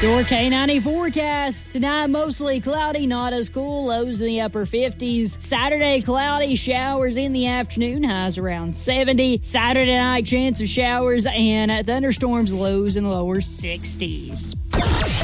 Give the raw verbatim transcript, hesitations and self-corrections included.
Your K ninety forecast. Tonight, mostly cloudy, not as cool. Lows in the upper fifties. Saturday, cloudy, showers in the afternoon. Highs around seventy. Saturday night, chance of showers and thunderstorms. Lows in the lower sixties.